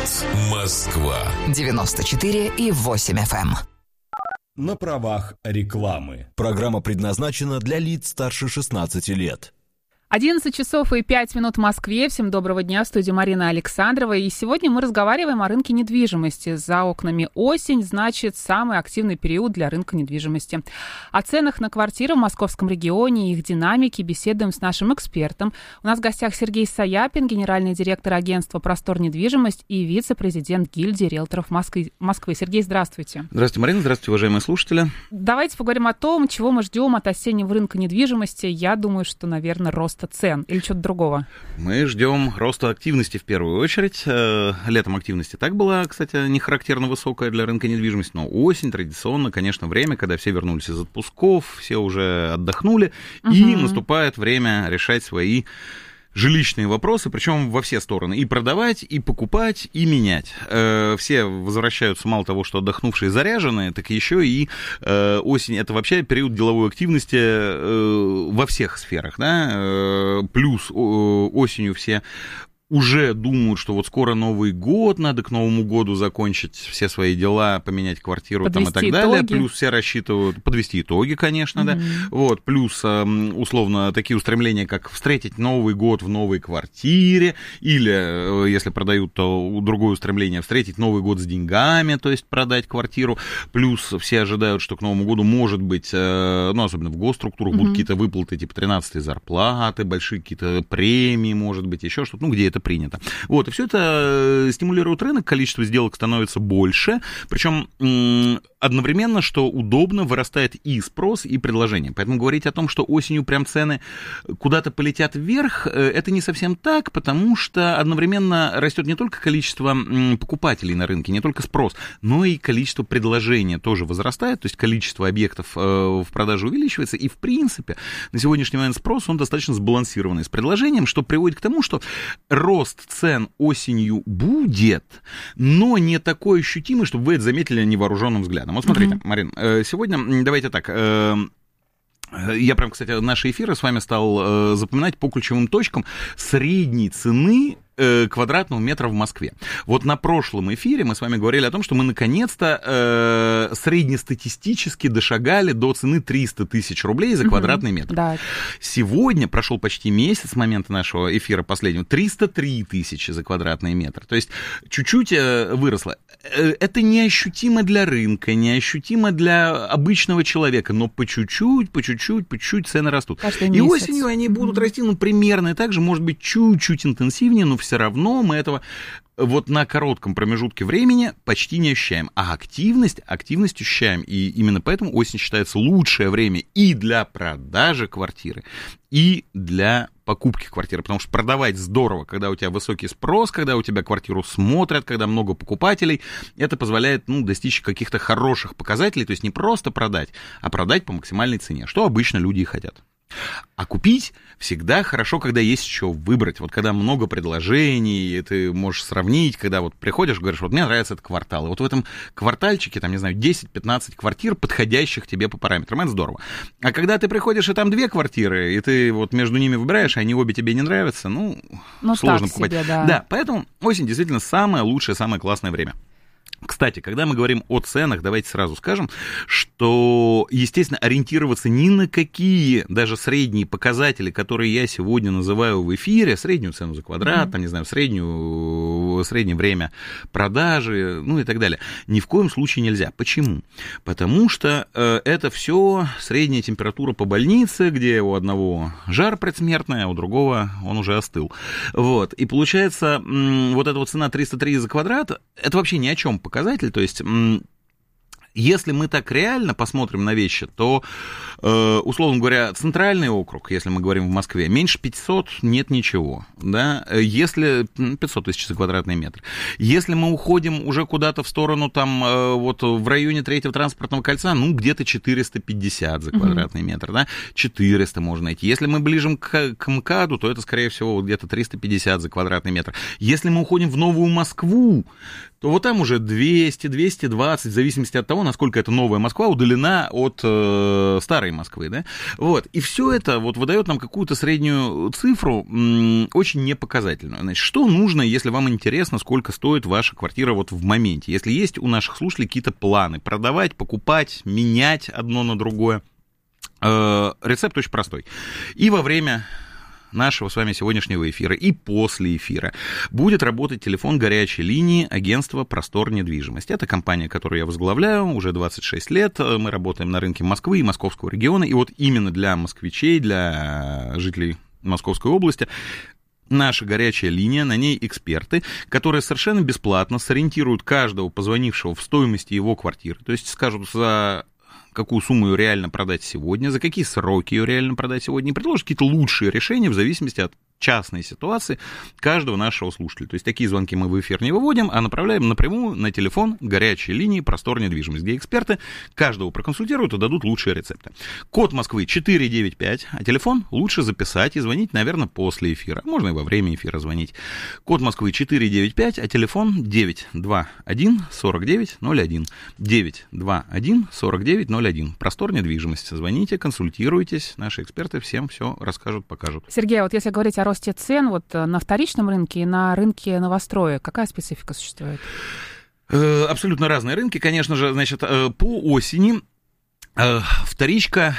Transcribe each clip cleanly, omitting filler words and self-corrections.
Говорит Москва. 94,8 FM. На правах рекламы. Программа предназначена для лиц старше 16 лет. 11 часов и 5 минут в Москве. Всем доброго дня. В студии Марина Александрова. И сегодня мы разговариваем о рынке недвижимости. За окнами осень, значит, самый активный период для рынка недвижимости. О ценах на квартиры в московском регионе и их динамике беседуем с нашим экспертом. У нас в гостях Сергей Саяпин, генеральный директор агентства «Простор недвижимость» и вице-президент гильдии риэлторов Москвы. Сергей, здравствуйте. Здравствуйте, Марина. Здравствуйте, уважаемые слушатели. Давайте поговорим о том, чего мы ждем от осеннего рынка недвижимости. Я думаю, что, наверное, роста цен или что-то другого? Мы ждем роста активности в первую очередь. Летом активности так была, кстати, не характерно высокая для рынка недвижимости, но осень традиционно, конечно, время, когда все вернулись из отпусков, все уже отдохнули, и наступает время решать свои жилищные вопросы, причем во все стороны. И продавать, и покупать, и менять. Все возвращаются, мало того, что отдохнувшие, заряженные, так еще и осень. Это вообще период деловой активности во всех сферах. Да? Плюс осенью все уже думают, что вот скоро Новый год, надо к Новому году закончить все свои дела, поменять квартиру там, и так далее. Плюс все рассчитывают подвести итоги, конечно, да. Вот, плюс, условно, такие устремления, как встретить Новый год в новой квартире, или, если продают, то другое устремление, встретить Новый год с деньгами, то есть продать квартиру. Плюс все ожидают, что к Новому году, может быть, ну, особенно в госструктурах, будут какие-то выплаты, типа 13-й зарплаты, большие какие-то премии, может быть, еще что-то, ну, где это принято. Вот, и все это стимулирует рынок, количество сделок становится больше, причем одновременно, что удобно, вырастает и спрос, и предложение. Поэтому говорить о том, что осенью прям цены куда-то полетят вверх, это не совсем так, потому что одновременно растет не только количество покупателей на рынке, не только спрос, но и количество предложения тоже возрастает, то есть количество объектов в продаже увеличивается, и в принципе на сегодняшний момент спрос, он достаточно сбалансированный с предложением, что приводит к тому, что рост цен осенью будет, но не такой ощутимый, чтобы вы это заметили невооруженным взглядом. Вот смотрите, Марин, сегодня, давайте так, я прям, кстати, наши эфиры с вами стал запоминать по ключевым точкам средней цены квадратного метра в Москве. Вот на прошлом эфире мы с вами говорили о том, что мы наконец-то среднестатистически дошагали до цены 300 тысяч рублей за квадратный метр. Да. Сегодня прошел почти месяц с момента нашего эфира последнего, 303 тысячи за квадратный метр. То есть чуть-чуть выросло. Это неощутимо для рынка, неощутимо для обычного человека, но по чуть-чуть цены растут. И осенью они будут расти, ну, примерно так же, может быть, чуть-чуть интенсивнее, но все равно мы этого вот на коротком промежутке времени почти не ощущаем. А активность ощущаем. И именно поэтому осень считается лучшее время и для продажи квартиры, и для покупки квартиры. Потому что продавать здорово, когда у тебя высокий спрос, когда у тебя квартиру смотрят, когда много покупателей. Это позволяет, ну, достичь каких-то хороших показателей. То есть не просто продать, а продать по максимальной цене, что обычно люди и хотят. А купить всегда хорошо, когда есть еще выбрать. Вот когда много предложений, ты можешь сравнить, когда вот приходишь, говоришь, вот мне нравится этот квартал. И вот в этом квартальчике, там, не знаю, 10-15 квартир, подходящих тебе по параметрам. Это здорово. А когда ты приходишь, и там 2 квартиры, и ты вот между ними выбираешь, а они обе тебе не нравятся, ну сложно покупать. Себе, да, поэтому осень действительно самое лучшее, самое классное время. Кстати, когда мы говорим о ценах, давайте сразу скажем, что, естественно, ориентироваться ни на какие даже средние показатели, которые я сегодня называю в эфире, среднюю цену за квадрат, там, не знаю, среднее время продажи, ну и так далее, ни в коем случае нельзя. Почему? Потому что это все средняя температура по больнице, где у одного жар предсмертный, а у другого он уже остыл. Вот. И получается, вот эта вот цена 303 за квадрат, это вообще ни о чем показатель, то есть Если мы так реально посмотрим на вещи, то, условно говоря, центральный округ, если мы говорим в Москве, меньше 500 нет ничего, да, если 500 тысяч за квадратный метр. Если мы уходим уже куда-то в сторону, там, вот в районе третьего транспортного кольца, ну, где-то 450 за квадратный метр, да, 400 можно найти. Если мы ближе к МКАДу, то это, скорее всего, вот где-то 350 за квадратный метр. Если мы уходим в Новую Москву, то вот там уже 200, 220, в зависимости от того, насколько эта новая Москва удалена от старой Москвы, да, вот, и все это вот выдает нам какую-то среднюю цифру, очень непоказательную. Значит, что нужно, если вам интересно, сколько стоит ваша квартира вот в моменте, если есть у наших слушателей какие-то планы продавать, покупать, менять одно на другое, рецепт очень простой. И во время нашего с вами сегодняшнего эфира и после эфира будет работать телефон горячей линии агентства «Простор недвижимость». Это компания, которую я возглавляю уже 26 лет. Мы работаем на рынке Москвы и Московского региона. И вот именно для москвичей, для жителей Московской области наша горячая линия, на ней эксперты, которые совершенно бесплатно сориентируют каждого позвонившего в стоимости его квартиры. То есть скажут, за какую сумму ее реально продать сегодня, за какие сроки ее реально продать сегодня, и предложат какие-то лучшие решения в зависимости от частной ситуации каждого нашего слушателя. То есть такие звонки мы в эфир не выводим, а направляем напрямую на телефон горячей линии «Простор недвижимость», где эксперты каждого проконсультируют и дадут лучшие рецепты. Код Москвы 495, а телефон лучше записать и звонить, наверное, после эфира. Можно и во время эфира звонить. Код Москвы 495, а телефон 921 4901. 921 4901. «Простор недвижимость». Звоните, консультируйтесь, наши эксперты всем все расскажут, покажут. Сергей, вот если говорить о росте цен вот на вторичном рынке и на рынке новостроек, какая специфика существует? Абсолютно разные рынки, конечно же. Значит, по осени вторичка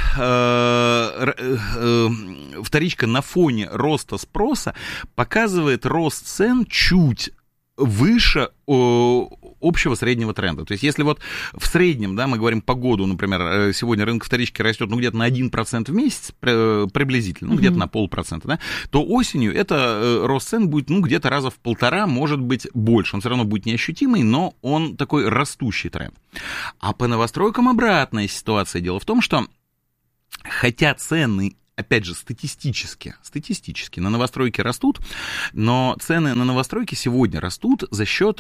на фоне роста спроса показывает рост цен чуть выше общего среднего тренда. То есть, если вот в среднем, да, мы говорим по году, например, сегодня рынок вторички растет, ну, где-то на 1% в месяц, приблизительно, ну, где-то на 0,5%, да, то осенью это рост цен будет, ну, где-то раза в 1,5, может быть, больше. Он все равно будет неощутимый, но он такой растущий тренд. А по новостройкам обратная ситуация. Дело в том, что хотя цены, опять же, статистически на новостройки растут, но цены на новостройки сегодня растут за счет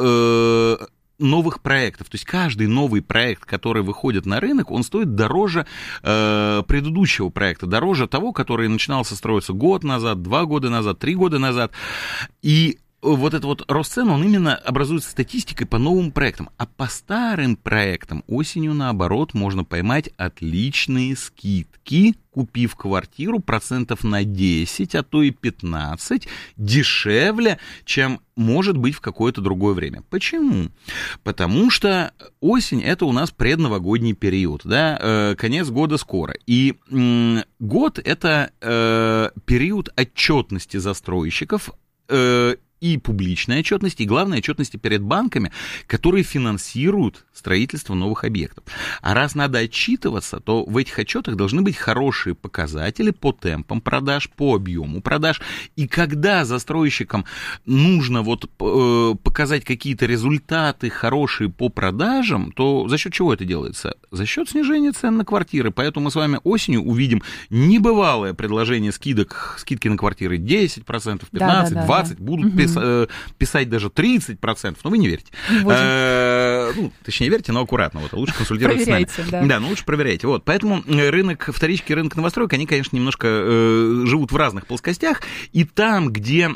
новых проектов. То есть каждый новый проект, который выходит на рынок, он стоит дороже предыдущего проекта, дороже того, который начинался строиться год назад, 2 года назад, 3 года назад. И вот этот вот рост цен, он именно образуется статистикой по новым проектам. А по старым проектам осенью, наоборот, можно поймать отличные скидки, купив квартиру процентов на 10, а то и 15 дешевле, чем может быть в какое-то другое время. Почему? Потому что осень — это у нас предновогодний период, да, конец года скоро. И год — это период отчетности застройщиков, и публичной отчетности, и главной отчетности перед банками, которые финансируют строительство новых объектов. А раз надо отчитываться, то в этих отчетах должны быть хорошие показатели по темпам продаж, по объему продаж. И когда застройщикам нужно вот показать какие-то результаты хорошие по продажам, то за счет чего это делается? За счет снижения цен на квартиры. Поэтому мы с вами осенью увидим небывалое предложение скидки на квартиры 10%, 15%, 20%, будут писать даже 30%, но вы не верите. Точнее, верьте, но аккуратно, вот, лучше консультироваться с нами. Да, но лучше проверяйте. Вот, поэтому рынок вторички, рынок новостроек, они, конечно, немножко живут в разных плоскостях, и там, где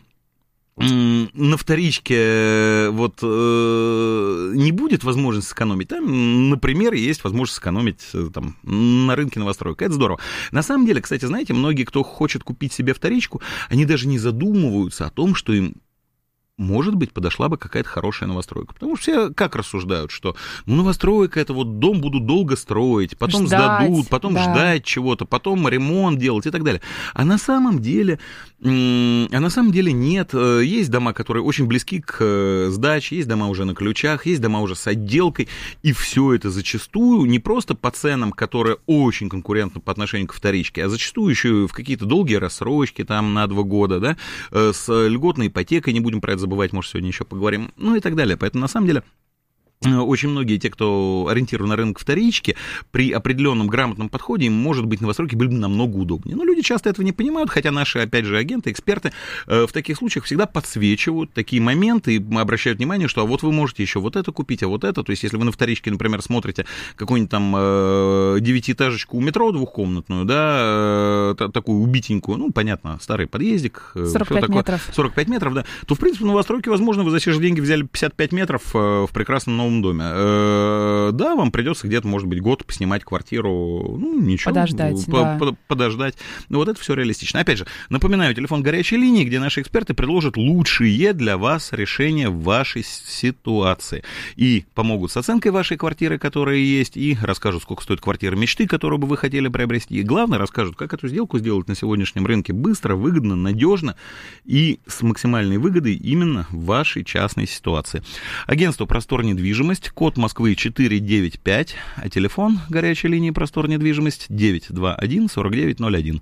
на вторичке вот не будет возможности сэкономить, там, например, есть возможность сэкономить там, на рынке новостроек. Это здорово. На самом деле, кстати, знаете, многие, кто хочет купить себе вторичку, они даже не задумываются о том, что им, может быть, подошла бы какая-то хорошая новостройка. Потому что все как рассуждают, что новостройка — это вот дом будут долго строить, потом сдадут, потом ждать чего-то, потом ремонт делать и так далее. А на самом деле нет. Есть дома, которые очень близки к сдаче, есть дома уже на ключах, есть дома уже с отделкой, и все это зачастую не просто по ценам, которые очень конкурентны по отношению к вторичке, а зачастую еще в какие-то долгие рассрочки там на 2 года, да, с льготной ипотекой, не будем про это забывать, может, сегодня еще поговорим, ну и так далее. Поэтому, на самом деле, очень многие те, кто ориентирован на рынок вторички, при определенном грамотном подходе, им, может быть, новостройки были бы намного удобнее. Но люди часто этого не понимают, хотя наши, опять же, агенты, эксперты в таких случаях всегда подсвечивают такие моменты и обращают внимание, что а вот вы можете еще вот это купить, а вот это. То есть, если вы на вторичке, например, смотрите какую-нибудь там 9-этажечку у метро двухкомнатную, да, такую убитенькую, ну, понятно, старый подъездик, 45 метров. 45 метров, да, то, в принципе, в новостройке, возможно, вы за те же деньги взяли 55 метров в прекрасном новом новом доме. Да, вам придется где-то, может быть, год поснимать квартиру, ну, ничего. Подождать. Ну, вот это все реалистично. Опять же, напоминаю, телефон горячей линии, где наши эксперты предложат лучшие для вас решения в вашей ситуации. И помогут с оценкой вашей квартиры, которая есть, и расскажут, сколько стоит квартира мечты, которую бы вы хотели приобрести. И главное, расскажут, как эту сделку сделать на сегодняшнем рынке быстро, выгодно, надежно и с максимальной выгодой именно в вашей частной ситуации. Агентство «Простор недвижимость», код Москвы 495, а телефон горячей линии «Простор недвижимость» 921-4901.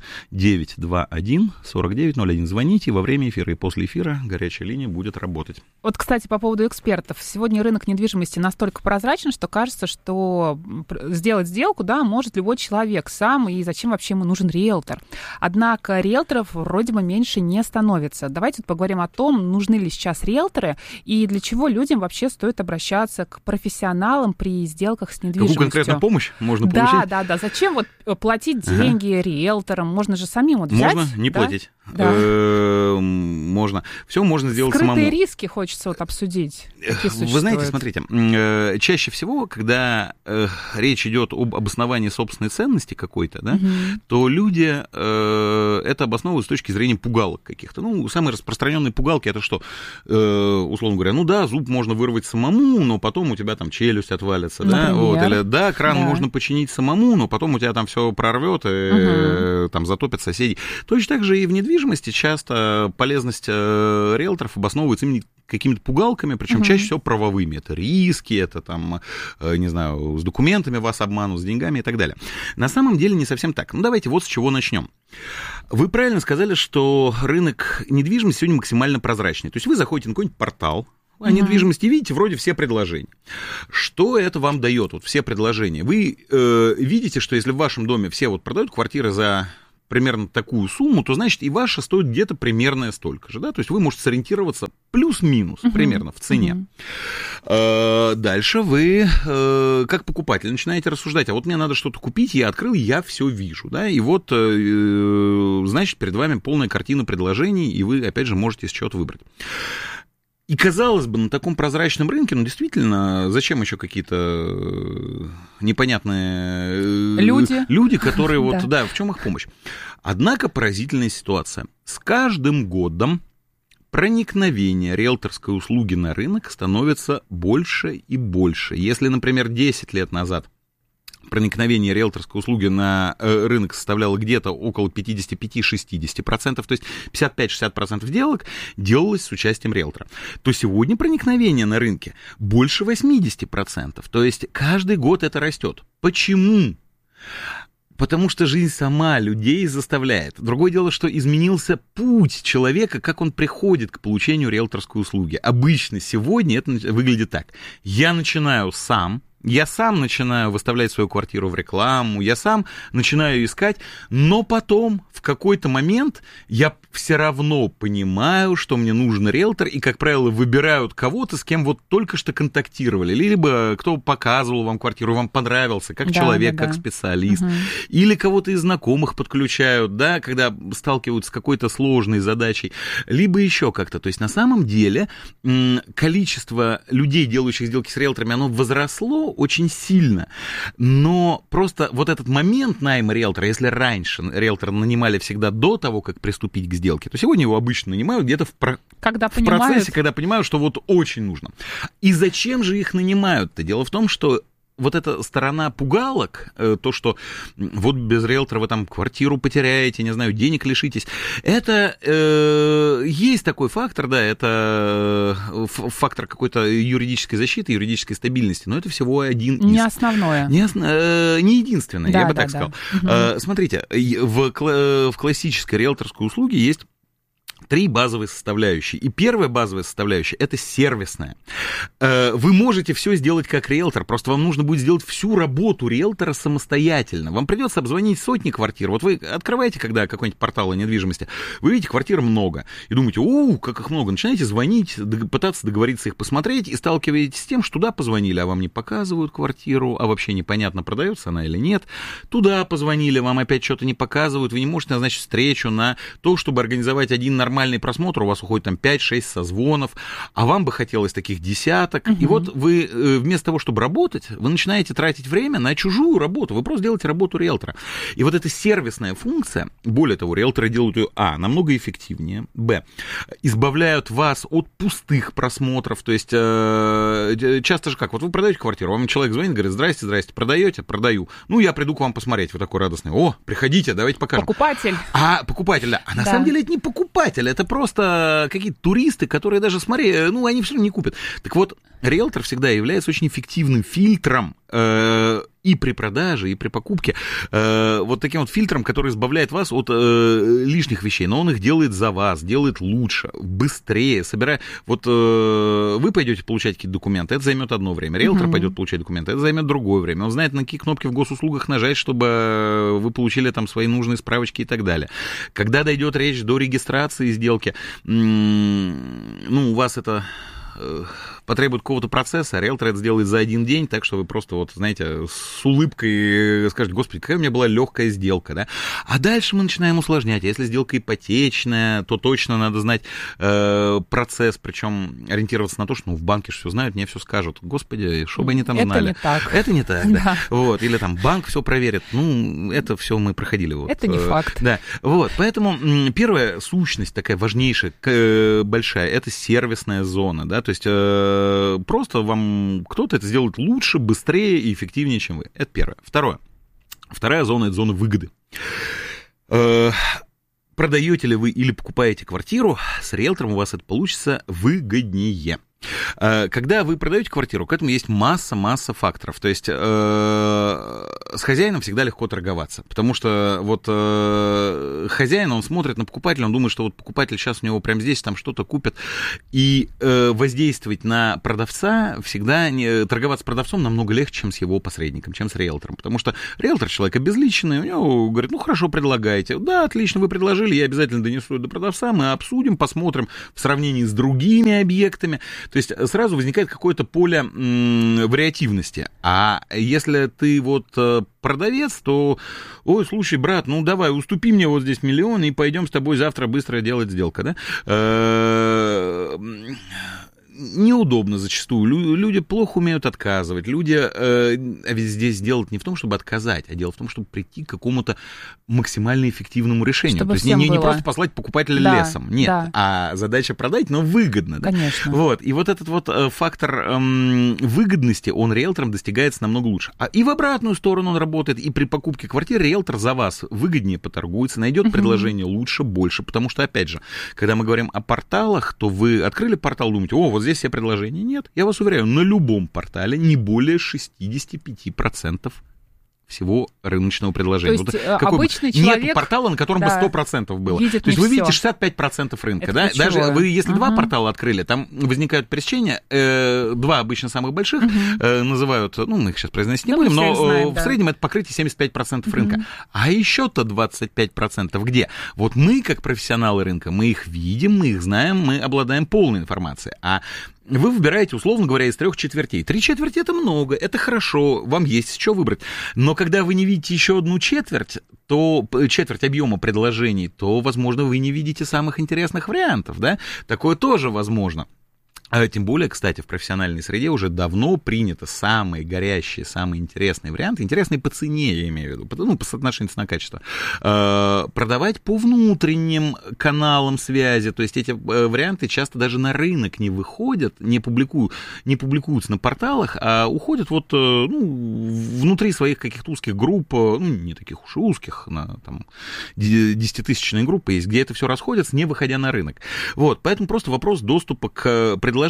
921-4901. Звоните во время эфира, и после эфира горячая линия будет работать. Вот, кстати, по поводу экспертов. Сегодня рынок недвижимости настолько прозрачен, что кажется, что сделать сделку, да, может любой человек сам, и зачем вообще ему нужен риэлтор. Однако риэлторов вроде бы меньше не становится. Давайте поговорим о том, нужны ли сейчас риэлторы, и для чего людям вообще стоит обращаться к профессионалам при сделках с недвижимостью. Какую конкретную помощь можно получить? Да. Зачем вот платить деньги риэлторам? Можно же самим вот взять. Можно не платить. Да. Можно. Все можно сделать Скрытые самому. Скрытые риски хочется вот обсудить. Вы знаете, смотрите, чаще всего, когда речь идет об обосновании собственной ценности какой-то, да, то люди это обосновывают с точки зрения пугалок каких-то. Ну, самые распространенные пугалки это что? Условно говоря, ну да, зуб можно вырвать самому, но потом у тебя там челюсть отвалится, да, вот, или да, кран можно починить самому, но потом у тебя там все прорвет и там затопят соседей. Точно так же и в недвижимости часто полезность риэлторов обосновывается именно какими-то пугалками, причем чаще всего правовыми. Это риски, это там, не знаю, с документами вас обманут, с деньгами и так далее. На самом деле не совсем так. Ну, давайте вот с чего начнем. Вы правильно сказали, что рынок недвижимости сегодня максимально прозрачный. То есть вы заходите на какой-нибудь портал о недвижимости, видите вроде все предложения. Что это вам дает, вот все предложения? Вы видите, что если в вашем доме все вот продают квартиры за примерно такую сумму, то, значит, и ваша стоит где-то примерно столько же, да, то есть вы можете сориентироваться плюс-минус примерно в цене. Дальше вы, как покупатель, начинаете рассуждать, а вот мне надо что-то купить, я открыл, я все вижу, да, и вот, значит, перед вами полная картина предложений, и вы, опять же, можете из чего-то выбрать. И, казалось бы, на таком прозрачном рынке, ну, действительно, зачем еще какие-то непонятные люди, которые вот, да, в чем их помощь? Однако поразительная ситуация. С каждым годом проникновение риэлторской услуги на рынок становится больше и больше. Если, например, 10 лет назад проникновение риэлторской услуги на рынок составляло где-то около 55-60%, то есть 55-60% сделок делалось с участием риэлтора, то сегодня проникновение на рынке больше 80%, то есть каждый год это растет. Почему? Потому что жизнь сама людей заставляет. Другое дело, что изменился путь человека, как он приходит к получению риэлторской услуги. Обычно сегодня это выглядит так. Я начинаю сам. Я сам начинаю выставлять свою квартиру в рекламу, я сам начинаю искать, но потом в какой-то момент я все равно понимаю, что мне нужен риэлтор, и, как правило, выбирают кого-то, с кем вот только что контактировали, либо кто показывал вам квартиру, вам понравился, как человек, как специалист, или кого-то из знакомых подключают, да, когда сталкиваются с какой-то сложной задачей, либо еще как-то. То есть на самом деле количество людей, делающих сделки с риэлторами, оно возросло очень сильно, но просто вот этот момент найма риэлтора, если раньше риэлтора нанимали всегда до того, как приступить к сделке, то сегодня его обычно нанимают где-то в процессе, когда понимают, что вот очень нужно. И зачем же их нанимают-то? Дело в том, что вот эта сторона пугалок, то, что вот без риэлтора вы там квартиру потеряете, не знаю, денег лишитесь, это есть такой фактор, да, это фактор какой-то юридической защиты, юридической стабильности, но это всего один из... Не основное. Не единственное, да, я бы так сказал. Смотрите, в классической риэлторской услуге есть 3 базовые составляющие. И первая базовая составляющая – это сервисная. Вы можете все сделать как риэлтор, просто вам нужно будет сделать всю работу риэлтора самостоятельно. Вам придется обзвонить сотни квартир. Вот вы открываете, когда какой-нибудь портал о недвижимости, вы видите, квартир много, и думаете, как их много. Начинаете звонить, пытаться договориться их посмотреть, и сталкиваетесь с тем, что туда позвонили, а вам не показывают квартиру, а вообще непонятно, продается она или нет. Туда позвонили, вам опять что-то не показывают, вы не можете назначить встречу на то, чтобы организовать один нормальный нормальный просмотр, у вас уходит там 5-6 созвонов, а вам бы хотелось таких десяток. И вот вы вместо того, чтобы работать, вы начинаете тратить время на чужую работу. Вы просто делаете работу риэлтора. И вот эта сервисная функция, более того, риэлторы делают ее, намного эффективнее, избавляют вас от пустых просмотров. То есть часто же как, вот вы продаете квартиру, вам человек звонит, говорит: здрасте, продаете? Продаю. Ну, я приду к вам посмотреть. Вы такой радостный: о, приходите, давайте покажем. Покупатель. Покупатель, да. А на самом деле это не покупатель, это просто какие-то туристы, которые даже, смотри, они все равно не купят. Так вот, риэлтор всегда является очень эффективным фильтром и при продаже, и при покупке, вот таким вот фильтром, который избавляет вас от лишних вещей, но он их делает за вас, делает лучше, быстрее, собирая. Вот вы пойдете получать какие-то документы, это займет одно время, риэлтор пойдет получать документы, это займет другое время, он знает, на какие кнопки в госуслугах нажать, чтобы вы получили там свои нужные справочки и так далее. Когда дойдет речь до регистрации сделки, у вас это потребует какого-то процесса, а риэлтор это сделает за один день, так что вы просто, вот, знаете, с улыбкой скажете: господи, какая у меня была легкая сделка, да? А дальше мы начинаем усложнять. Если сделка ипотечная, то точно надо знать процесс, причем ориентироваться на то, что в банке все знают, мне все скажут. Господи, что бы они там знали. Это не так, да. Вот, или там банк все проверит. Это все мы проходили. Вот. Это не факт. Да, вот, поэтому первая сущность такая важнейшая, большая, это сервисная зона, да, то есть просто вам кто-то это сделает лучше, быстрее и эффективнее, чем вы. Это первое. Вторая зона — это зона выгоды. Продаете ли вы или покупаете квартиру, с риэлтором у вас это получится выгоднее. Когда вы продаете квартиру, к этому есть масса факторов. То есть с хозяином всегда легко торговаться, потому что вот хозяин, он смотрит на покупателя, он думает, что вот покупатель сейчас у него прямо здесь там что-то купит, и воздействовать на продавца всегда, торговаться с продавцом намного легче, чем с его посредником, чем с риэлтором, потому что риэлтор человек обезличенный, у него говорит: хорошо, предлагайте. Да, отлично, вы предложили, я обязательно донесу это до продавца, мы обсудим, посмотрим в сравнении с другими объектами. То есть сразу возникает какое-то поле вариативности. А если ты вот продавец, то: ой, слушай, брат, давай, уступи мне вот здесь 1 миллион, и пойдем с тобой завтра быстро делать сделку, да? Неудобно зачастую. Люди плохо умеют отказывать. Люди, а ведь здесь дело не в том, чтобы отказать, а дело в том, чтобы прийти к какому-то максимально эффективному решению. Чтобы то есть не просто послать покупателя лесом. Нет, а задача продать, но выгодно. Конечно. Да? Вот. И вот этот вот фактор выгодности, он риэлтором достигается намного лучше. И в обратную сторону он работает. И при покупке квартиры риэлтор за вас выгоднее поторгуется, найдет предложение лучше, больше. Потому что, опять же, когда мы говорим о порталах, то вы открыли портал, думаете: о, вот здесь все предложения. Нет, я вас уверяю, на любом портале не более 65% всего рыночного предложения. То есть обычный человек... Нет портала, на котором бы 100% было. То есть вы видите 65% рынка. Это да? ключевое. Даже вы, если 2 портала открыли, там возникают пересечения. 2 обычно самых больших называют, мы их сейчас произносить не будем, но знаем, в среднем это покрытие 75% рынка. А еще-то 25% где? Вот мы, как профессионалы рынка, мы их видим, мы их знаем, мы обладаем полной информацией. А вы выбираете, условно говоря, из 3 четвертей. 3 четверти — это много, это хорошо, вам есть из чего выбрать. Но когда вы не видите еще 1 четверть, то четверть объема предложений, то, возможно, вы не видите самых интересных вариантов, да? Такое тоже возможно. Тем более, кстати, в профессиональной среде уже давно принято самые горящие, самые интересные варианты, интересные по цене, я имею в виду, по соотношению цена-качество, продавать по внутренним каналам связи. То есть эти варианты часто даже на рынок не выходят, не публикуются на порталах, а уходят внутри своих каких-то узких групп, не таких уж и узких, на 10-тысячные группы есть, где это все расходится, не выходя на рынок. Вот, поэтому просто вопрос доступа к предложениям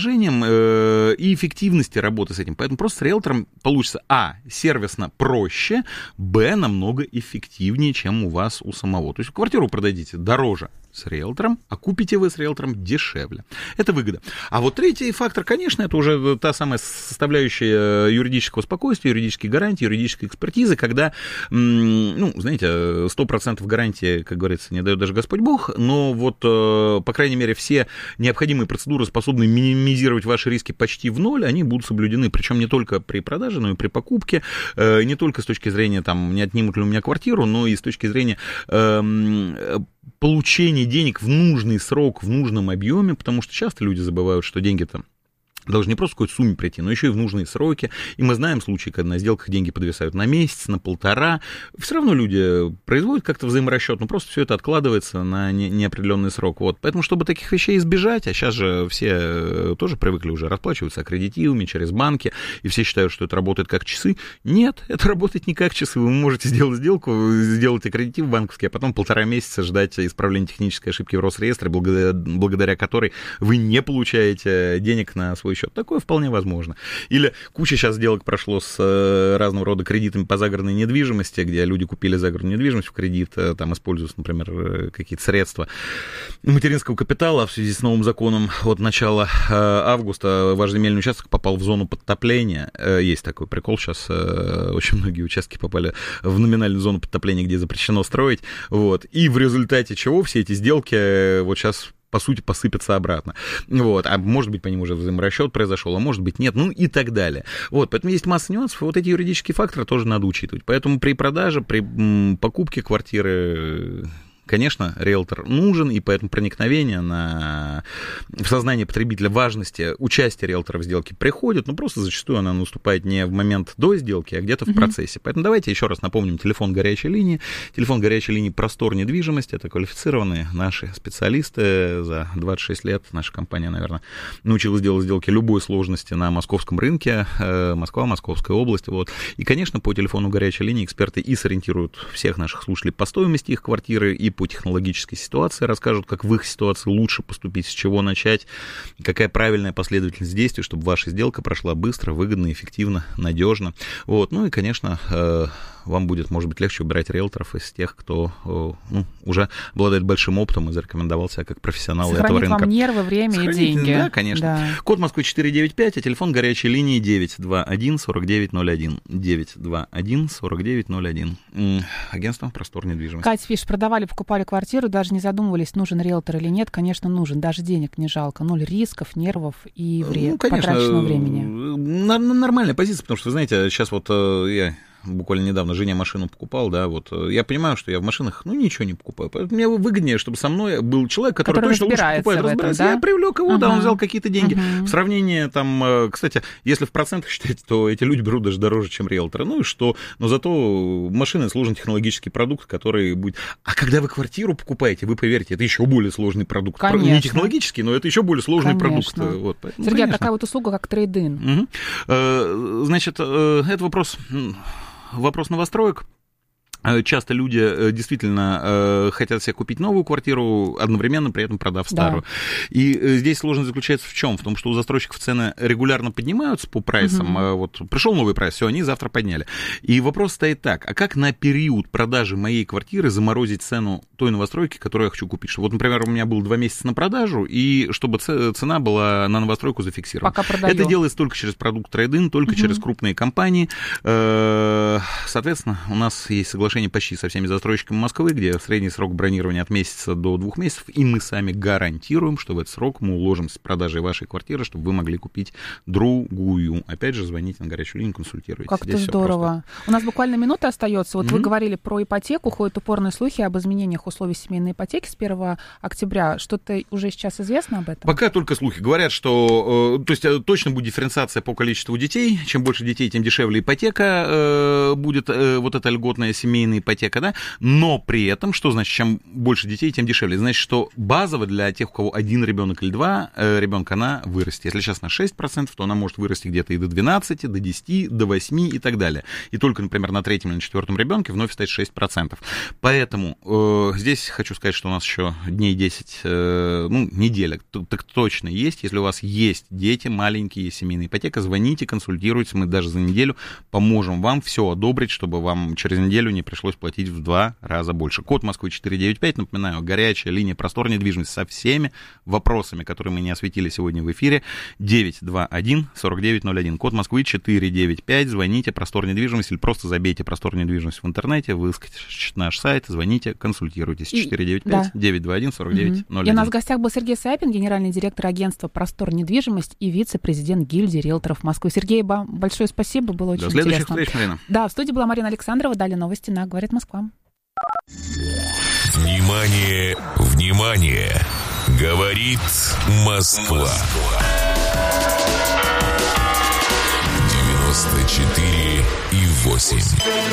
и эффективности работы с этим. Поэтому просто с риэлтором получится: сервисно проще, намного эффективнее, чем у вас у самого. То есть квартиру продадите дороже с риэлтором, а купите вы с риэлтором дешевле. Это выгода. А вот третий фактор, конечно, это уже та самая составляющая юридического спокойствия, юридические гарантии, юридической экспертизы, когда, знаете, 100% гарантии, как говорится, не дает даже Господь Бог, но вот, по крайней мере, все необходимые процедуры, способные минимизировать ваши риски почти в ноль, они будут соблюдены. Причем не только при продаже, но и при покупке, не только с точки зрения, не отнимут ли у меня квартиру, но и с точки зрения получение денег в нужный срок, в нужном объеме, потому что часто люди забывают, что деньги-то должны не просто в какой-то сумме прийти, но еще и в нужные сроки. И мы знаем случаи, когда на сделках деньги подвисают на месяц, на полтора. Все равно люди производят как-то взаиморасчет, но просто все это откладывается на неопределенный срок. Вот. Поэтому, чтобы таких вещей избежать, а сейчас же все тоже привыкли уже расплачиваться аккредитивами через банки, и все считают, что это работает как часы. Нет, это работает не как часы. Вы можете сделать сделку, сделать аккредитив банковский, а потом 1,5 месяца ждать исправления технической ошибки в Росреестре, благодаря которой вы не получаете денег на свой счет. Такое вполне возможно. Или куча сейчас сделок прошло с разного рода кредитами по загородной недвижимости, где люди купили загородную недвижимость в кредит, там используются, например, какие-то средства материнского капитала. В связи с новым законом от начала августа ваш земельный участок попал в зону подтопления. Есть такой прикол, сейчас очень многие участки попали в номинальную зону подтопления, где запрещено строить. Вот. И в результате чего все эти сделки вот сейчас по сути, посыпятся обратно. Вот. А может быть, по ним уже взаиморасчет произошел, а может быть, нет, ну и так далее. Вот. Поэтому есть масса нюансов, и вот эти юридические факторы тоже надо учитывать. Поэтому при продаже, при покупке квартиры, конечно, риэлтор нужен, и поэтому проникновение в сознание потребителя важности участия риэлтора в сделке приходит, но просто зачастую она наступает не в момент до сделки, а где-то в процессе. Поэтому давайте еще раз напомним телефон горячей линии. Телефон горячей линии «Простор недвижимости». Это квалифицированные наши специалисты. За 26 лет наша компания, наверное, научилась делать сделки любой сложности на московском рынке. Москва, Московская область. Вот. И, конечно, по телефону горячей линии эксперты и сориентируют всех наших слушателей по стоимости их квартиры, и по технологической ситуации расскажут, как в их ситуации лучше поступить, с чего начать, какая правильная последовательность действий, чтобы ваша сделка прошла быстро, выгодно, эффективно, надежно. Вот. Ну и, конечно, вам будет, может быть, легче выбирать риэлторов из тех, кто уже обладает большим опытом и зарекомендовал себя как профессионал этого рынка. Сохранит вам нервы, время и деньги. Да, конечно. Да. Код Москвы 495, а телефон горячей линии 921-4901. 921-4901. Агентство «Простор недвижимости». Катя пишет, покупали квартиру, даже не задумывались, нужен риэлтор или нет. Конечно, нужен. Даже денег не жалко. 0 рисков, нервов и потраченного времени. Нормальная позиция, потому что, вы знаете, сейчас вот я буквально недавно жене машину покупал, да, вот, я понимаю, что я в машинах, ничего не покупаю, поэтому мне выгоднее, чтобы со мной был человек, который точно лучше покупает, разбирается. Да? Я привлек его, да, он взял какие-то деньги. В сравнении, там, кстати, если в процентах считать, то эти люди берут даже дороже, чем риэлторы, ну и что, но зато машина — сложный технологический продукт, который будет... А когда вы квартиру покупаете, вы поверьте, это еще более сложный продукт. Конечно. Не технологический, но это еще более сложный продукт. Вот, поэтому, Сергей, такая вот услуга, как трейд-ин. Значит, это вопрос новостроек. Часто люди действительно хотят себе купить новую квартиру, одновременно при этом продав старую. Да. И здесь сложность заключается в чем? В том, что у застройщиков цены регулярно поднимаются по прайсам. Вот пришел новый прайс, все, они завтра подняли. И вопрос стоит так: а как на период продажи моей квартиры заморозить цену той новостройки, которую я хочу купить? Вот, например, у меня было 2 месяца на продажу, и чтобы цена была на новостройку зафиксирована. Пока продаю. Это делается только через продукт трейд-ин, только через крупные компании. Соответственно, у нас есть соглашение почти со всеми застройщиками Москвы, где средний срок бронирования от месяца до 2 месяцев, и мы сами гарантируем, что в этот срок мы уложим с продажей вашей квартиры, чтобы вы могли купить другую. Опять же, звоните на горячую линию, консультируйтесь. Как это здорово. У нас буквально минута остается. Вот вы говорили про ипотеку, ходят упорные слухи об изменениях условий семейной ипотеки с 1 октября. Что-то уже сейчас известно об этом? Пока только слухи. Говорят, что то есть точно будет дифференциация по количеству детей. Чем больше детей, тем дешевле ипотека будет, вот эта льготная семейная ипотека, да, но при этом, что значит, чем больше детей, тем дешевле? Значит, что базово для тех, у кого 1 ребенок или 2 ребенка, она вырастет. Если сейчас на 6%, то она может вырасти где-то и до 12, до 10, до 8 и так далее. И только, например, на 3-м или на 4-м ребенке вновь стать 6%. Поэтому здесь хочу сказать, что у нас еще дней 10, неделя, так точно есть. Если у вас есть дети маленькие, семейная ипотека, звоните, консультируйтесь, мы даже за неделю поможем вам все одобрить, чтобы вам через неделю не пришлось платить в 2 раза больше. Код Москвы 495, напоминаю, горячая линия «Простор недвижимости» со всеми вопросами, которые мы не осветили сегодня в эфире. 921-4901. Код Москвы 495. Звоните, «Простор недвижимости», или просто забейте «Простор недвижимости» в интернете, выискайте наш сайт, звоните, консультируйтесь. 495-921-4901. И у нас в гостях был Сергей Сапин, генеральный директор агентства «Простор недвижимость» и вице-президент гильдии риэлторов Москвы. Сергей, большое спасибо, было очень интересно. До следующих встреч, Марина. Да, в студии была Марина Александрова. Далее новости на «Говорит Москва». Внимание, внимание! Говорит Москва. 94,8.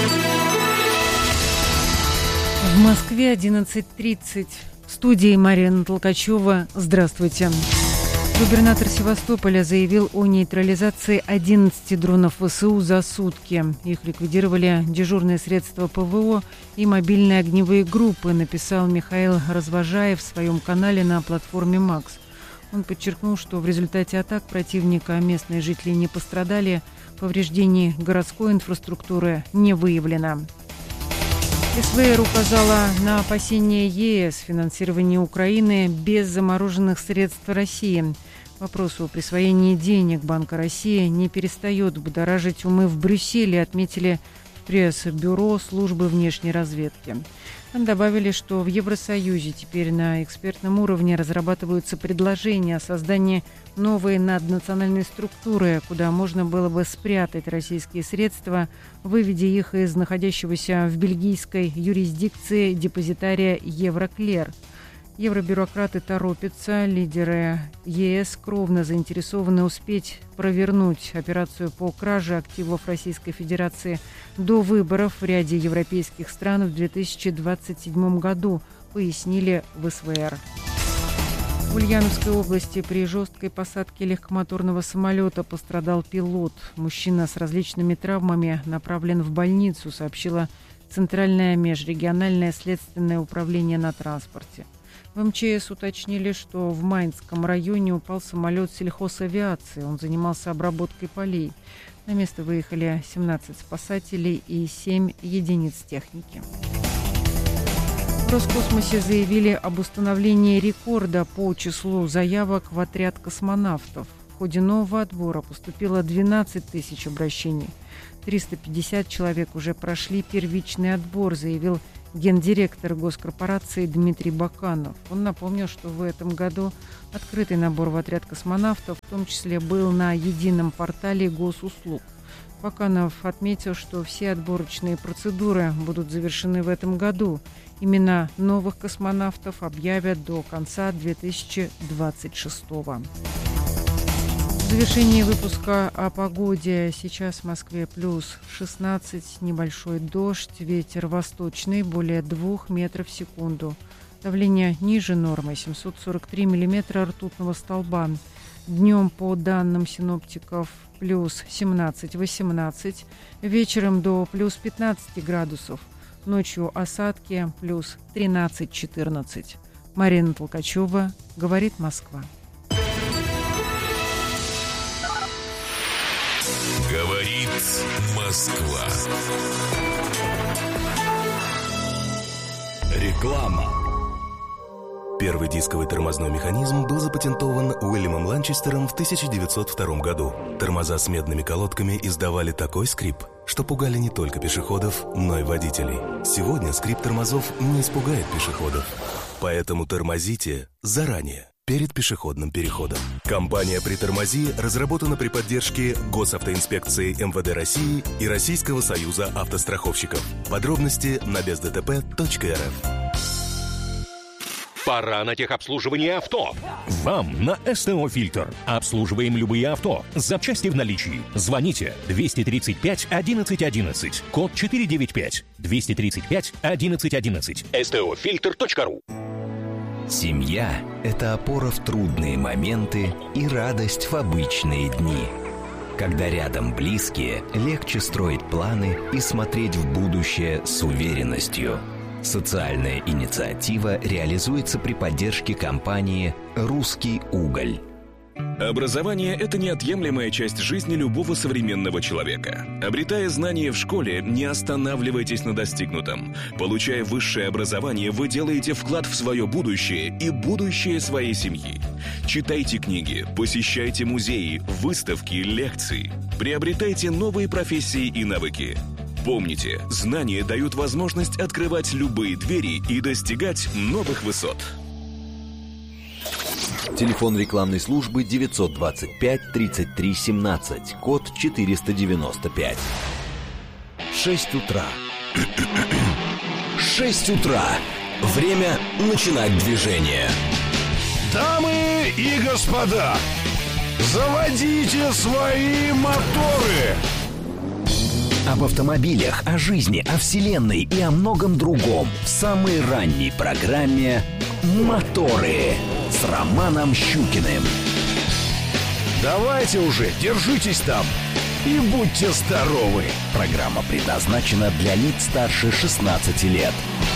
В Москве 11:30. В студии Марина Толкачева. Здравствуйте. Губернатор Севастополя заявил о нейтрализации 11 дронов ВСУ за сутки. Их ликвидировали дежурные средства ПВО и мобильные огневые группы, написал Михаил Развожаев в своем канале на платформе «Макс». Он подчеркнул, что в результате атак противника местные жители не пострадали, повреждений городской инфраструктуры не выявлено. СВР указала на опасения ЕС финансирования Украины без замороженных средств России. Вопрос о присвоении денег Банка России не перестает будоражить умы в Брюсселе, отметили в пресс-бюро службы внешней разведки. Там добавили, что в Евросоюзе теперь на экспертном уровне разрабатываются предложения о создании новой наднациональной структуры, куда можно было бы спрятать российские средства, выведя их из находящегося в бельгийской юрисдикции депозитария Евроклер. Евробюрократы торопятся, лидеры ЕС кровно заинтересованы успеть провернуть операцию по краже активов Российской Федерации до выборов в ряде европейских стран в 2027 году, пояснили в СВР. В Ульяновской области при жесткой посадке легкомоторного самолета пострадал пилот. Мужчина с различными травмами направлен в больницу, сообщило Центральное межрегиональное следственное управление на транспорте. В МЧС уточнили, что в Майнском районе упал самолет сельхозавиации. Он занимался обработкой полей. На место выехали 17 спасателей и 7 единиц техники. В Роскосмосе заявили об установлении рекорда по числу заявок в отряд космонавтов. В ходе нового отбора поступило 12 тысяч обращений. 350 человек уже прошли первичный отбор, заявил гендиректор госкорпорации Дмитрий Баканов. Он напомнил, что в этом году открытый набор в отряд космонавтов в том числе был на едином портале госуслуг. Баканов отметил, что все отборочные процедуры будут завершены в этом году. Имена новых космонавтов объявят до конца 2026 года. В завершении выпуска о погоде. Сейчас в Москве плюс 16, небольшой дождь, ветер восточный, более 2 метров в секунду. Давление ниже нормы, 743 миллиметра ртутного столба. Днем, по данным синоптиков, плюс 17-18, вечером до плюс 15 градусов. Ночью осадки, плюс 13-14. Марина Толкачева, говорит Москва. Говорит Москва. Реклама. Первый дисковый тормозной механизм был запатентован Уильямом Ланчестером в 1902 году. Тормоза с медными колодками издавали такой скрип, что пугали не только пешеходов, но и водителей. Сегодня скрип тормозов не испугает пешеходов. Поэтому тормозите заранее, перед пешеходным переходом. Компания «Притормози» разработана при поддержке Госавтоинспекции МВД России и Российского союза автостраховщиков. Подробности на бездтп.рф. Пора на техобслуживание авто. Вам на СТО «Фильтр». Обслуживаем любые авто. Запчасти в наличии. Звоните 235 11 11. Код 495. 235 11 11. STOFilter.ru. Семья – это опора в трудные моменты и радость в обычные дни. Когда рядом близкие, легче строить планы и смотреть в будущее с уверенностью. Социальная инициатива реализуется при поддержке компании «Русский уголь». Образование – это неотъемлемая часть жизни любого современного человека. Обретая знания в школе, не останавливайтесь на достигнутом. Получая высшее образование, вы делаете вклад в свое будущее и будущее своей семьи. Читайте книги, посещайте музеи, выставки, лекции. Приобретайте новые профессии и навыки. Помните, знания дают возможность открывать любые двери и достигать новых высот. Телефон рекламной службы 925 33 17, код 495. 6 утра. 6 утра. Время начинать движение. Дамы и господа, заводите свои моторы! Об автомобилях, о жизни, о вселенной и о многом другом в самой ранней программе «Моторы» с Романом Щукиным. Давайте уже, держитесь там и будьте здоровы. Программа предназначена для лиц старше 16 лет.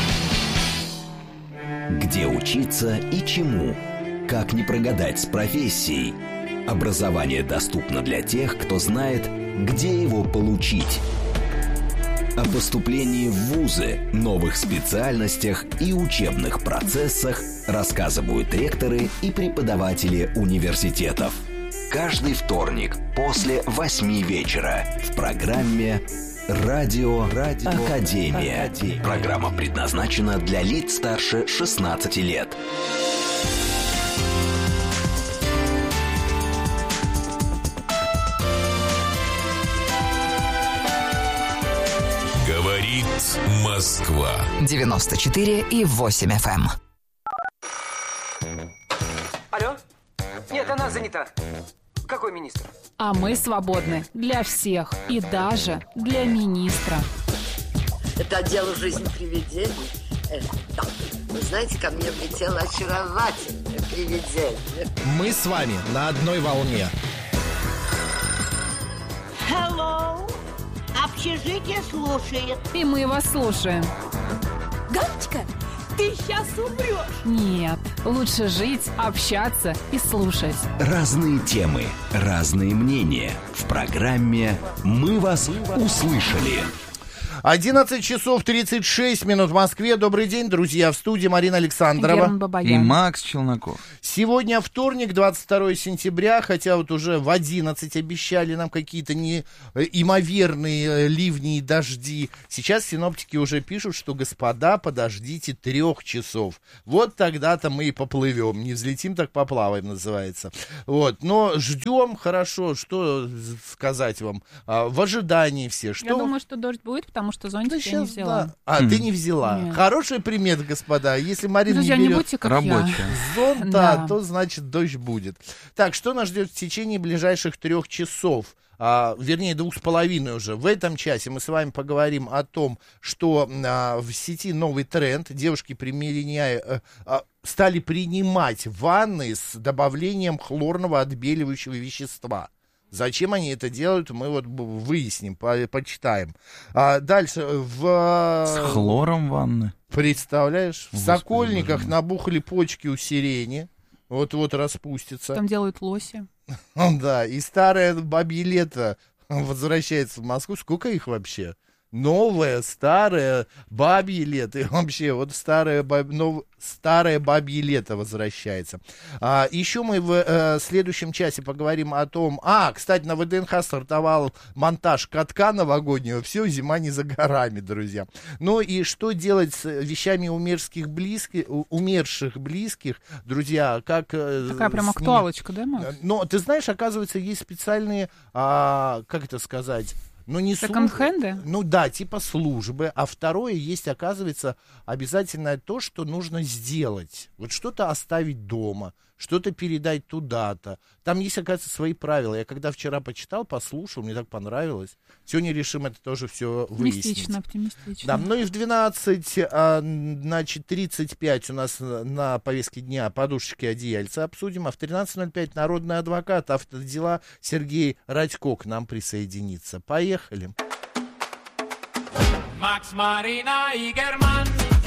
Где учиться и чему? Как не прогадать с профессией? Образование доступно для тех, кто знает, где его получить. О поступлении в вузы, новых специальностях и учебных процессах рассказывают ректоры и преподаватели университетов. Каждый вторник после 8 вечера в программе «Радио Академия». Программа предназначена для лиц старше 16 лет. Говорит Москва. 94,8 FM. Алло? Нет, она занята. Какой министр? А мы свободны для всех и даже для министра. Это отдел жизни привидений. Да. Вы знаете, ко мне влетело очаровательное привидение. Мы с вами на одной волне. Hello. Общежитие слушает. И мы вас слушаем. Галочка, ты сейчас умрешь. Нет, лучше жить, общаться и слушать. Разные темы, разные мнения. В программе «Мы вас услышали». 11 часов 36 минут в Москве. Добрый день, друзья. В студии Марина Александрова. И Макс Челноков. Сегодня вторник, 22 сентября, хотя вот уже в 11 обещали нам какие-то неимоверные ливни и дожди. Сейчас синоптики уже пишут, что, господа, подождите 3 часов. Вот тогда-то мы и поплывем. Не взлетим, так поплаваем, называется. Вот. Но ждем, хорошо, что сказать вам. В ожидании все. Я думаю, что дождь будет, потому что зонтик я не взяла. Да. А, ты не взяла. Нет. Хорошая примета, господа. Если Марина Друзья, не берет не будьте как рабочая зонта, то значит дождь будет. Так, что нас ждет в течение ближайших 3 часов? Вернее, 2,5 уже. В этом часе мы с вами поговорим о том, что в сети новый тренд. Девушки стали принимать ванны с добавлением хлорного отбеливающего вещества. Зачем они это делают, мы вот выясним, почитаем. Дальше с хлором ванны. Представляешь? В Сокольниках набухали почки у сирени. Вот-вот распустится. Там делают лоси. Да, и старое бабье лето возвращается в Москву. Сколько их вообще? Новое, старое, бабье лето. И вообще, вот старое бабье лето возвращается. Еще мы в следующем часе поговорим о том... кстати, на ВДНХ стартовал монтаж катка новогоднего. Все, зима не за горами, друзья. Ну и что делать с вещами умерших близких, друзья? Такая прям актуалочка, да, Макс? Но ты знаешь, оказывается, есть специальные, как это сказать... не секонд-хенды? Типа службы. А второе, есть, оказывается, обязательно то, что нужно сделать. Вот что-то оставить дома, что-то передать туда-то. Там есть, оказывается, свои правила. Я когда вчера почитал, послушал, мне так понравилось. Сегодня решим это тоже все выяснить. Оптимистично. Да, и в 12:35 у нас на повестке дня подушечки, одеяльца обсудим, а в 13:05 народный адвокат, автодела Сергей Радько к нам присоединится. Поехали. Макс, Марина и Герман.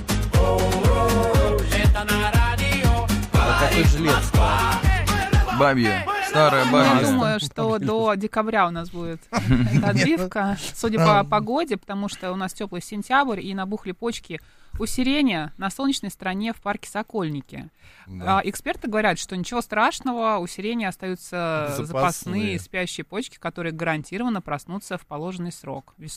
Это на радио. Какой жилет? Бабье. Старая бабья. Я думаю, что до декабря у нас будет эта отбивка. Судя по погоде, потому что у нас теплый сентябрь, и набухли почки у сирени на солнечной стороне в парке Сокольники. Да. Эксперты говорят, что ничего страшного, у сирени остаются запасные спящие почки, которые гарантированно проснутся в положенный срок весной.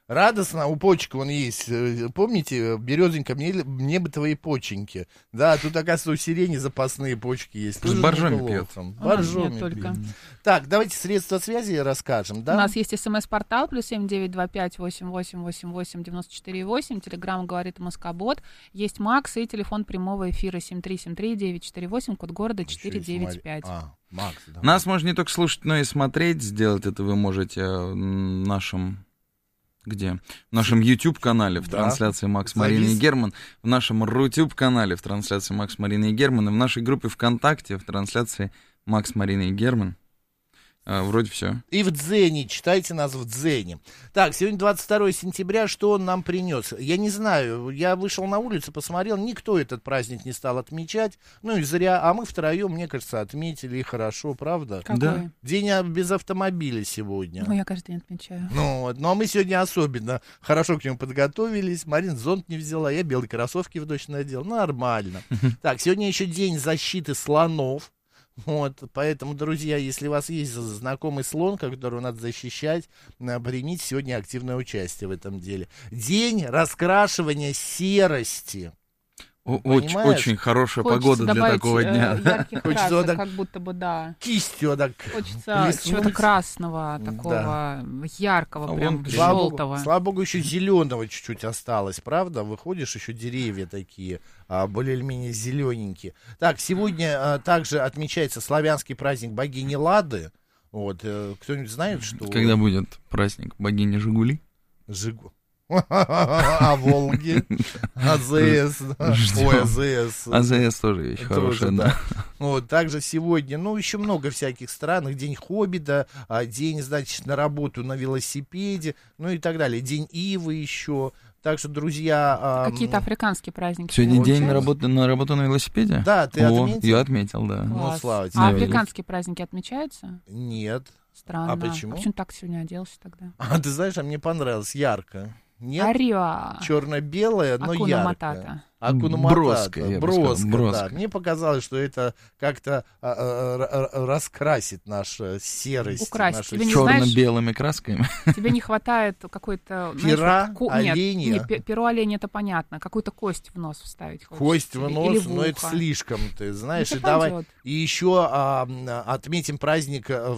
Радостно, у почек он есть. Помните, березонька, мне бы твои поченьки. Да, тут, оказывается, у сирени запасные почки есть. С боржоми пьет. Боржоми только. Так, давайте средства связи расскажем, да? У нас есть смс-портал, +7 925 88 88 94 8. Телеграмм говорит Москобот. Есть Макс и телефон прямого эфира 7373 948, код города 495. Макс, да. Нас можно не только слушать, но и смотреть. Сделать это вы можете в нашем... Где? В нашем YouTube-канале в трансляции Макс, Марина и Герман, в нашем Рутюб-канале в трансляции Макс, Марина и Герман, и в нашей группе ВКонтакте в трансляции Макс, Марина и Герман. Вроде все. И в Дзене, читайте нас в Дзене. Так, сегодня 22 сентября, что он нам принес? Я не знаю, я вышел на улицу, посмотрел, никто этот праздник не стал отмечать, ну и зря, а мы втроем, мне кажется, отметили, и хорошо, правда? Какой? Да. День без автомобиля сегодня. Ну, я каждый день отмечаю. Ну, вот, ну, а мы сегодня особенно хорошо к нему подготовились, Марина зонт не взяла, я белые кроссовки в дождь надел, нормально. Так, сегодня еще день защиты слонов. Вот, поэтому, друзья, если у вас есть знакомый слон, которого надо защищать, примите сегодня активное участие в этом деле. День раскрашивания серости. Очень хорошая погода для такого дня. Ярких красок, как будто бы, да. Кистью так. Хочется чего-то красного, такого яркого, прям желтого. Слава богу, еще зеленого чуть-чуть осталось, правда? Выходишь, еще деревья такие, более или менее зелененькие. Так, сегодня также отмечается славянский праздник богини Лады. Вот, кто-нибудь знает, что... Когда будет праздник богини Жигули? А Волги, АЗС, ой, АЗС. АЗС тоже вещь хорошая, да. Вот, также сегодня, ну, еще много всяких странных. День Хоббита, день, значит, на работу на велосипеде, ну и так далее. День Ивы еще. Так что, друзья... Какие-то африканские праздники. Сегодня день на работу на велосипеде? Да, ты отметил? Я отметил, да. Ну, слава тебе. А африканские праздники отмечаются? Нет. Странно. А почему? А почему так сегодня оделся тогда? Ты знаешь, мне понравилось, ярко. Нет, Ариа. Черно-белое, но Акуна яркое. Матата. Акуна Матата. Броско, да. Мне показалось, что это как-то раскрасит нашу серость. Украсит. Черно-белыми красками. Тебе не хватает какой-то... Пера, оленя. Нет, перо оленя это понятно. Какую-то кость в нос вставить хочется. Кость в нос, но это слишком, ты знаешь. И давай. И еще отметим праздник